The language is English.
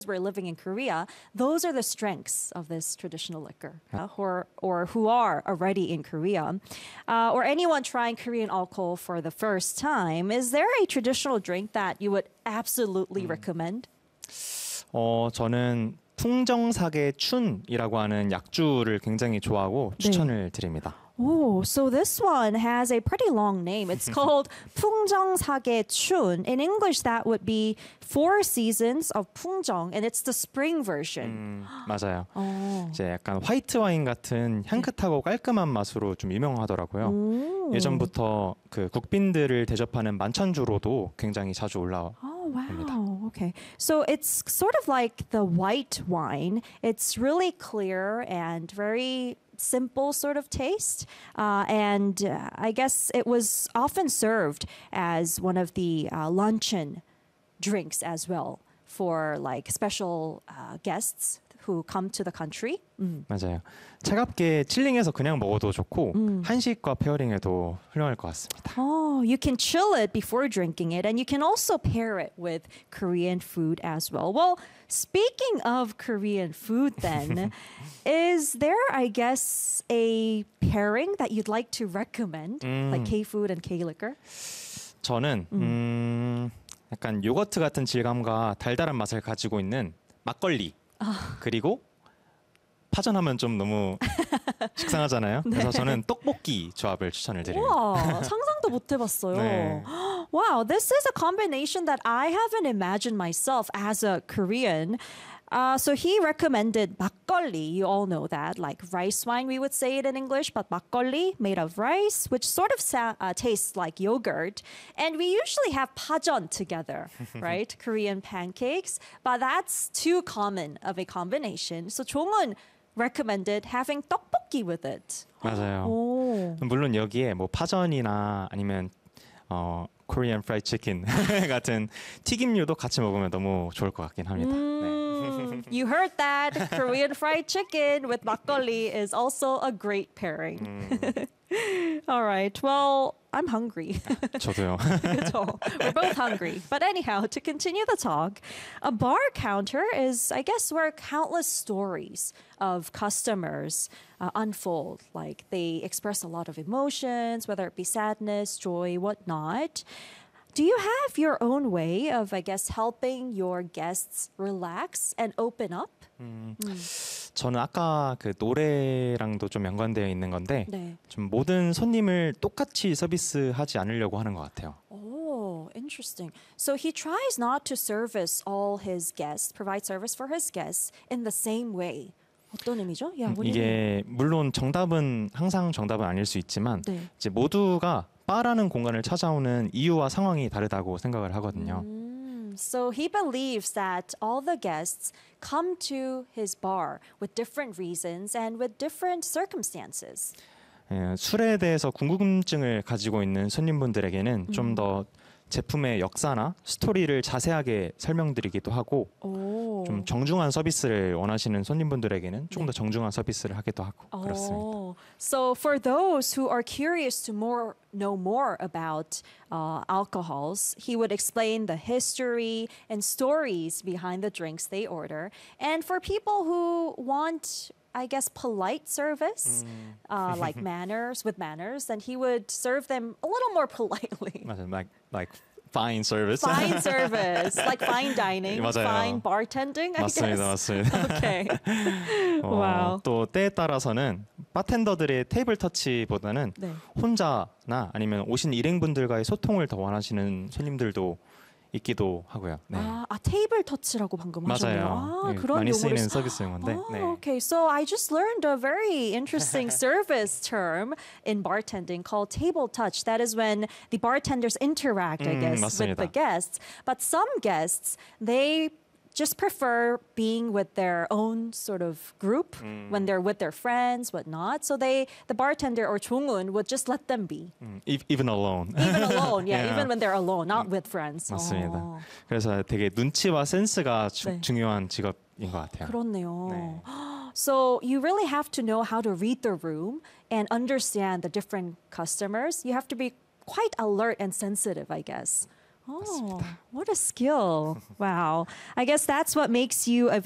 we're living in Korea, those are the strengths of this traditional liquor, or who are already in Korea, or anyone trying Korean alcohol for the first time. Is there a traditional drink that you would absolutely recommend? 저는 풍정사계 춘이라고 하는 약주를 굉장히 좋아하고 추천을 드립니다. Oh, so this one has a pretty long name. It's called 풍정사계춘. In English, that would be Four Seasons of 풍정, and it's the spring version. 맞아요. 이제 약간 화이트 와인 같은 향긋하고 깔끔한 맛으로 좀 유명하더라고요. 예전부터 그 국빈들을 대접하는 만찬주로도 굉장히 자주 올라와. Oh, wow. Okay. So it's sort of like the white wine. It's really clear and very simple sort of taste. I guess it was often served as one of the luncheon drinks as well for like special guests who come to the country. 맞아요. 차갑게 칠링해서 그냥 먹어도 좋고 한식과 페어링해도 훌륭할 것 같습니다. Oh, you can chill it before drinking it, and you can also pair it with Korean food as well. Well, speaking of Korean food then, is there, I guess, a pairing that you'd like to recommend, like K-food and K-liquor? 저는 약간 요거트 같은 질감과 달달한 맛을 가지고 있는 막걸리 그리고 파전하면 좀 너무 식상하잖아요. 그래서 저는 떡볶이 조합을 추천을 드립니다. 와, 상상도 못 해봤어요. 네. Wow, this is a combination that I haven't imagined myself as a Korean. So he recommended 막걸리. You all know that, like rice wine, we would say it in English, but 막걸리 made of rice, which sort of tastes like yogurt. And we usually have 파전 together, right? Korean pancakes, but that's too common of a combination. So 종은 recommended having 떡볶이 with it. 맞아요. 오. 물론 여기에 뭐 파전이나 아니면 Korean fried chicken 같은 튀김류도 같이 먹으면 너무 좋을 것 같긴 합니다. 네. You heard that. Korean fried chicken with 막걸리 is also a great pairing. All right. Well, I'm hungry. 저도요. 그쵸? We're both hungry. But anyhow, to continue the talk, a bar counter is, I guess, where countless stories of customers unfold. Like they express a lot of emotions, whether it be sadness, joy, whatnot. Do you have your own way of, I guess, helping your guests relax and open up? 저는 아까 그 노래랑도 좀 연관되어 있는 건데 네. 좀 모든 손님을 똑같이 서비스하지 않으려고 하는 것 같아요. Oh, interesting. So he tries not to service all his guests, provide service for his guests in the same way. 어떤 의미죠? Yeah, what do you mean? 이게 물론 항상 정답은 아닐 수 있지만 네. 이제 모두가 바라는 공간을 찾아오는 이유와 상황이 다르다고 생각을 하거든요. So he believes that all the guests come to his bar with different reasons and with different circumstances. 술에 대해서 궁금증을 가지고 있는 손님분들에게는 좀 더 제품의 역사나 스토리를 자세하게 설명드리기도 하고 좀 정중한 서비스를 원하시는 손님분들에게는 조금 더 정중한 서비스를 하기도 하고 그렇습니다. So for those who are curious to know more about alcohols, he would explain the history and stories behind the drinks they order. And for people who want, I guess, polite service, like manners, then he would serve them a little more politely. 맞아요. Like fine service. Fine service, like fine dining, 맞아요. fine bartending, I 맞습니다. guess. 맞습니다. Okay. Wow. 또 때에 따라서는 바텐더들의 테이블 터치보다는 네. 혼자나 아니면 오신 일행분들과의 소통을 더 원하시는 손님들도 있기도 하고요. 네. 테이블 터치라고 방금 하셨네요. 맞아요. 그런 많이 용어를 쓰이는 서비스 용어인데. 네. Okay, so I just learned a very interesting service term in bartending called table touch. That is when the bartenders interact, I guess, with 맞습니다. the guests. But some guests, they just prefer being with their own sort of group when they're with their friends, whatnot. So the bartender or 종은 would just let them be. Even alone. Even alone, yeah, Yeah. even when they're alone, not with friends. 맞습니다. 그래서 되게 눈치와 센스가 네. 중요한 직업인 것 같아요. 그렇네요. 네. So you really have to know how to read the room and understand the different customers. You have to be quite alert and sensitive, I guess. Oh, what a skill. Wow. I guess that's what makes you a